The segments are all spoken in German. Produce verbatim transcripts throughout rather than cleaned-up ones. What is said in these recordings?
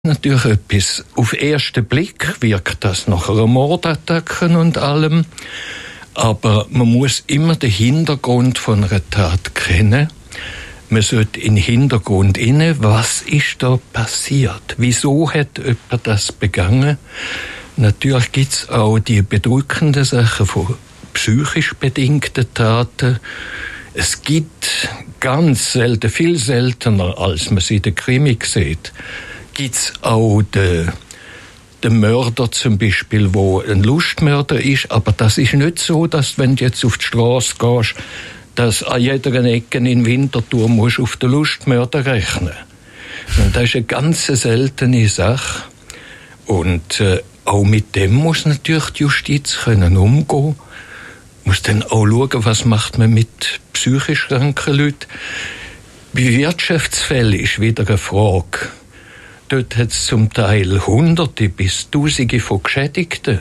Natürlich etwas. Auf den ersten Blick wirkt das nach einer Mordattacke und allem. Aber man muss immer den Hintergrund von einer Tat kennen. Man sollte in den Hintergrund inne, was ist da passiert? Wieso hat jemand das begangen? Natürlich gibt es auch die bedrückenden Sachen von psychisch bedingten Taten. Es gibt ganz selten, viel seltener, als man sie in der Krimi sieht, gibt es auch den, den Mörder zum Beispiel, wo ein Lustmörder ist. Aber das ist nicht so, dass wenn du jetzt auf die Straße gehst, dass an jeder Ecke in Winterthur musst auf den Lustmörder rechnen. Und das ist eine ganz seltene Sache. Und äh, auch mit dem muss natürlich die Justiz können umgehen. Muss dann auch schauen, was macht man mit psychisch kranken Leuten. Bei Wirtschaftsfällen ist wieder eine Frage. Dort hat es zum Teil Hunderte bis Tausende von Geschädigten.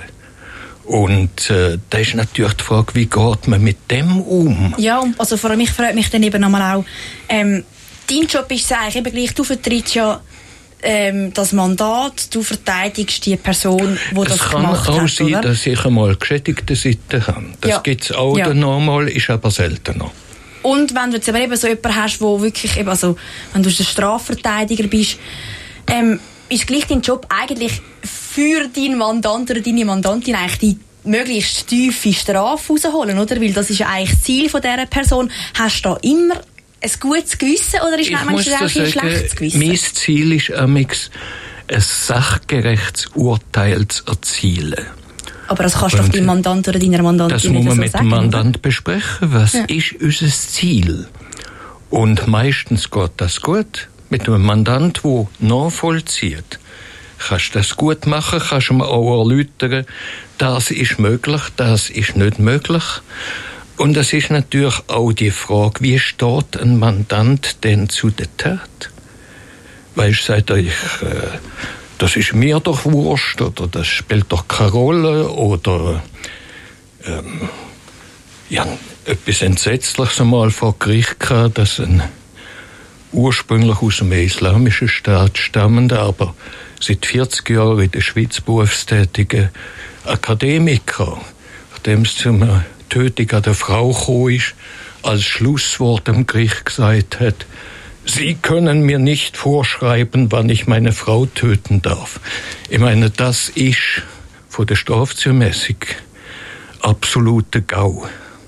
Und äh, da ist natürlich die Frage, wie geht man mit dem um? Ja, also vor allem, ich frage mich dann eben nochmal auch, ähm, dein Job ist es eigentlich eben gleich, du vertrittst ja ähm, das Mandat, du verteidigst die Person, die das gemacht hat, Es kann auch sein, oder? dass ich einmal geschädigte Seite habe. Das ja. gibt es auch ja. normal, ist aber seltener. Und wenn du jetzt aber eben so jemanden hast, wo wirklich eben, also wenn du ein Strafverteidiger bist, ähm, ist gleich dein Job eigentlich für deinen Mandant oder deine Mandantin eigentlich die möglichst tiefe Strafe rausholen, oder? Weil das ist ja eigentlich das Ziel von dieser Person. Hast du da immer ein gutes Gewissen oder ist manchmal auch ein schlechtes Gewissen? Mein Ziel ist amigs, ein sachgerechtes Urteil zu erzielen. Aber das kannst du doch deinem Mandant oder deiner Mandantin das muss man so mit sagen, dem Mandant oder? besprechen. Was ja. ist unser Ziel? Und meistens geht das gut. Mit einem Mandant, der nachvollzieht, kannst du das gut machen, kannst du mir auch erläutern, das ist möglich, das ist nicht möglich. Und es ist natürlich auch die Frage, wie steht ein Mandant denn zu der Tat? Weißt du, sagt er, ich, äh, das ist mir doch wurscht, oder das spielt doch keine Rolle, oder ähm, ja, etwas Entsetzliches einmal vor Gericht gehabt, dass ein ursprünglich aus einem islamischen Staat stammender, aber seit vierzig Jahren in der Schweiz berufstätige Akademiker, nachdem es zu einer Tötung an der Frau gekommen ist, als Schlusswort am Gericht gesagt hat, Sie können mir nicht vorschreiben, wann ich meine Frau töten darf. Ich meine, das ist von der Strafzumessung absolute GAU.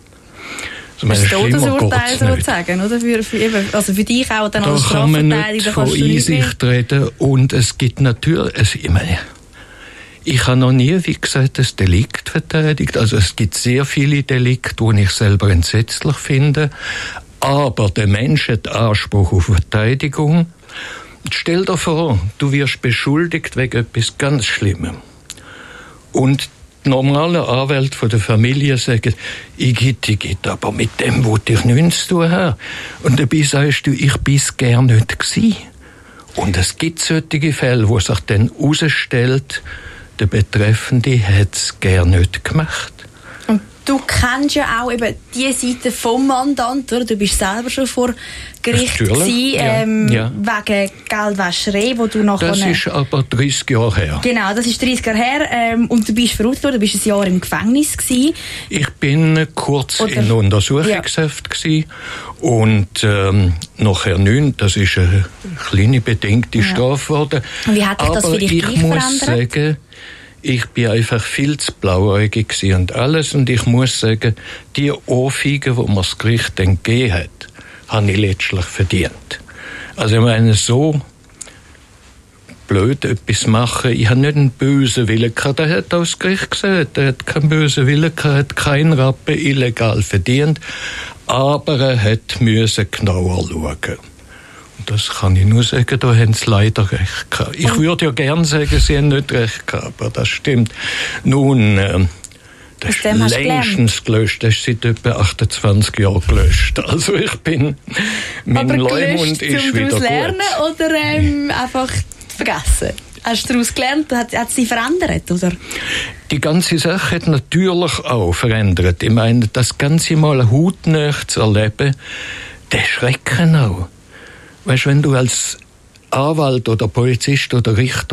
Das Todesurteil sozusagen, oder? Für, für eben, also für dich auch dann da als Strafverteidiger. Da kann man nicht von Einsicht reden. Und es gibt natürlich, also ich meine, ich habe noch nie, wie gesagt, das Delikt verteidigt. Also es gibt sehr viele Delikte, die ich selber entsetzlich finde. Aber der Mensch hat Anspruch auf Verteidigung. Stell dir vor, du wirst beschuldigt wegen etwas ganz Schlimmem. Und die normalen Anwälte von der Familie sagen, Igitt, Igitt, aber mit dem wollte ich nichts zu tun haben. Und dabei sagst du, ich bin es gar nicht gewesen. Und es gibt solche Fälle, wo sich dann herausstellt, der Betreffende hat es gar nicht gemacht. Und du kennst ja auch eben die Seite vom Mandant, oder? Du bist selber schon vor Gericht gewesen, ähm, ja. wegen Geldwäscherei, wo du nachher... Das ist aber dreißig Jahre her. Genau, das ist dreißig Jahre her, ähm, und du bist verurteilt worden, du bist ein Jahr im Gefängnis gewesen. Ich bin kurz oder, in Untersuchungshaft ja. gewesen und ähm, nachher neun, das ist eine kleine bedingte ja. Strafe geworden. Und wie hat dich das für dich gleich verändert? Ich muss sagen, ich bin einfach viel zu blauäugig gewesen und alles, und ich muss sagen, die Ohrfeige, die mir das Gericht dann gegeben hat, habe ich letztlich verdient. Also ich meine, so blöd etwas machen, ich habe nicht einen bösen Willen gehabt, der hat auch das Gericht gesagt, er hat keinen bösen Willen gehabt, hat keinen Rappen illegal verdient, aber er hat müssen genauer schauen. Und das kann ich nur sagen, da haben sie leider recht gehabt. Ich würde ja gerne sagen, sie haben nicht recht gehabt, aber das stimmt. Nun, äh, das ist längstens gelöscht. Das ist seit etwa achtundzwanzig Jahren gelöscht. Also ich bin, mein Leumund ist wieder gut. Lernen oder ähm, einfach vergessen? Hast du daraus gelernt? Hat, hat sie verändert, oder? Die ganze Sache hat natürlich auch verändert. Ich meine, das Ganze mal hautnah zu erleben, der Schrecken auch. Weißt du, wenn du als Anwalt oder Polizist oder Richter